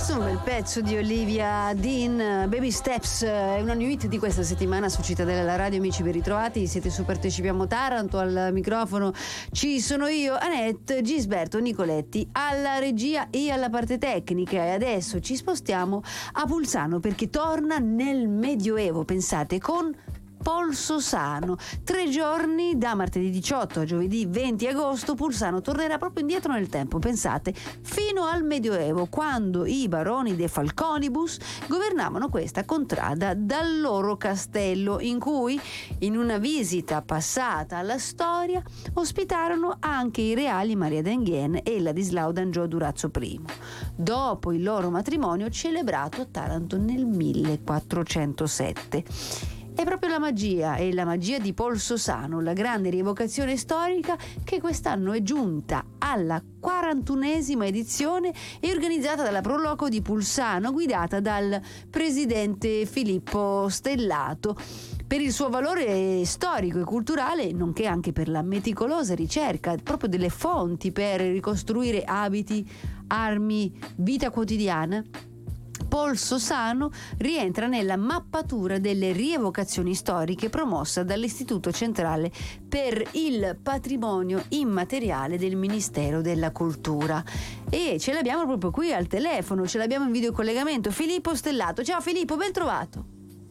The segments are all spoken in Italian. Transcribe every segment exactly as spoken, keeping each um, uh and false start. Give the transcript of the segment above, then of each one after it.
Questo è un bel pezzo di Olivia Dean, Baby Steps, è una new hit di questa settimana su Cittadella alla radio. Amici, ben ritrovati, siete su Partecipiamo Taranto, al microfono ci sono io, Annette, Gisberto, Nicoletti, alla regia e alla parte tecnica. E adesso ci spostiamo a Pulsano perché torna nel Medioevo, pensate, con Polso Sano. Tre giorni, da martedì diciotto a giovedì venti agosto, Pulsano tornerà proprio indietro nel tempo, pensate, fino al Medioevo, quando i baroni de Falconibus governavano questa contrada dal loro castello, in cui, in una visita passata alla storia, ospitarono anche i reali Maria d'Enghien e Ladislao d'Angiò Durazzo I, dopo il loro matrimonio celebrato a Taranto nel millequattrocentosette. È proprio la magia e la magia di Polso Sano, la grande rievocazione storica, che quest'anno è giunta alla quarantunesima edizione e organizzata dalla Pro Loco di Pulsano, guidata dal presidente Filippo Stellato. Per il suo valore storico e culturale, nonché anche per la meticolosa ricerca proprio delle fonti per ricostruire abiti, armi, vita quotidiana, Polso Sano rientra nella mappatura delle rievocazioni storiche promossa dall'Istituto Centrale per il Patrimonio Immateriale del Ministero della Cultura. E ce l'abbiamo proprio qui al telefono, ce l'abbiamo in videocollegamento, Filippo Stellato. Ciao Filippo, ben trovato.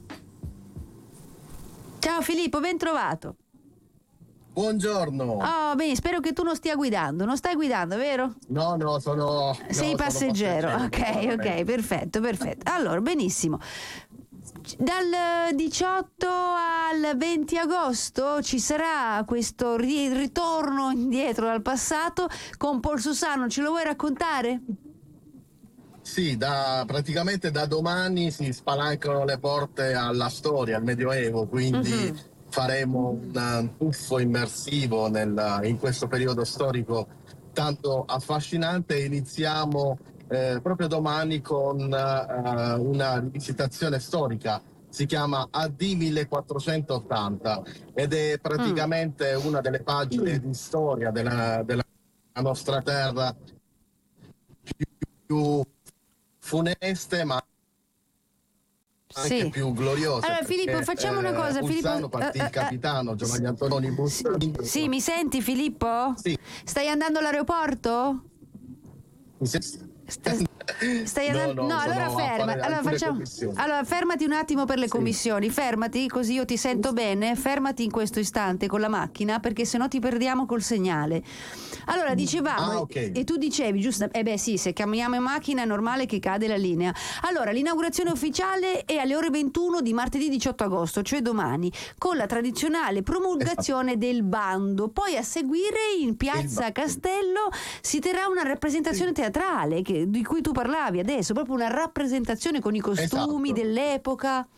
Ciao Filippo, ben trovato. Buongiorno. Oh, bene, spero che tu non stia guidando. Non stai guidando, vero? No, no, sono... Sei no, passeggero. sono passeggero. Ok, ok, perfetto, perfetto. Allora, benissimo. Dal diciotto al venti agosto ci sarà questo ri- ritorno indietro dal passato con Polso Sano. Ce lo vuoi raccontare? Sì, da, praticamente da domani si spalancano le porte alla storia, al Medioevo, quindi... Mm-hmm. Faremo un tuffo immersivo nel, in questo periodo storico tanto affascinante. Iniziamo eh, proprio domani con uh, una rivisitazione storica, si chiama A D millequattrocentottanta ed è praticamente mm. una delle pagine mm. di storia della, della nostra terra più, più funeste, ma anche sì. più gloriosa. Allora Filippo, facciamo una cosa. Pulsano Filippo, partì il capitano Giovanni Antononi Bussani. Sì, sì, mi senti Filippo? Sì. Stai andando all'aeroporto? Mi senti? Stai, stai andando... No, no, no allora ferma. Allora, facciamo... allora fermati un attimo per le sì. commissioni. Fermati, così io ti sento bene. Fermati in questo istante con la macchina, perché sennò ti perdiamo col segnale. Allora dicevamo, ah, okay. e tu dicevi giusto, eh beh sì, se camminiamo in macchina è normale che cade la linea. Allora l'inaugurazione ufficiale è alle ore ventuno di martedì diciotto agosto, cioè domani, con la tradizionale promulgazione esatto. del bando. Poi a seguire in Piazza Castello si terrà una rappresentazione sì. teatrale che di cui tu parlavi adesso, proprio una rappresentazione con i costumi esatto. dell'epoca.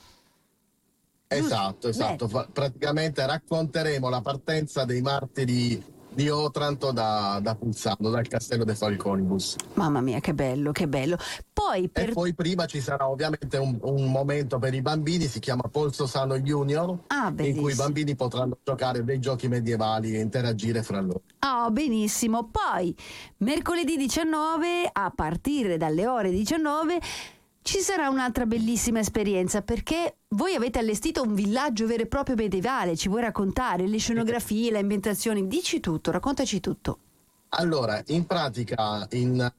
Esatto, esatto. Beh. Praticamente racconteremo la partenza dei martiri di Otranto da, da Pulsano, dal castello dei Falconibus. Mamma mia, che bello, che bello. Poi per... E poi prima ci sarà ovviamente un, un momento per i bambini, si chiama Polso Sano Junior, ah, in cui i bambini potranno giocare dei giochi medievali e interagire fra loro. Oh, benissimo. Poi mercoledì diciannove, a partire dalle ore diciannove, ci sarà un'altra bellissima esperienza, perché voi avete allestito un villaggio vero e proprio medievale. Ci vuoi raccontare le scenografie, le ambientazioni? Dici tutto, raccontaci tutto. Allora, in pratica in